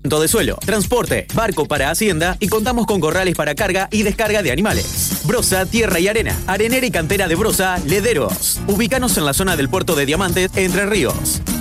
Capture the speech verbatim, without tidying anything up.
de suelo, transporte, barco para hacienda y contamos con corrales para carga y descarga de animales. Brosa Tierra y Arena, arenera y cantera de Brosa, Lederos. Ubícanos en la zona del puerto de Diamantes, Entre Ríos.